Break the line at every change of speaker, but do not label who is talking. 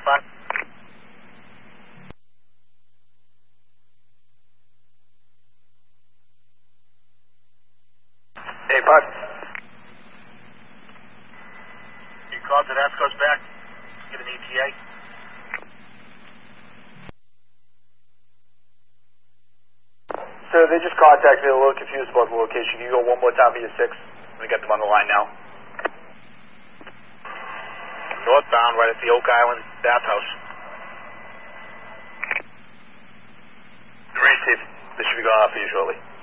5.
Hey, Bud.
You called Tedesco's back? Get an ETA?
Sir, they just contacted me, a little confused about the location. Can you go one more time via 6? We got them on the line now.
Northbound, right at the Oak Island bathhouse.
Great, Chief. This should be going off for you shortly.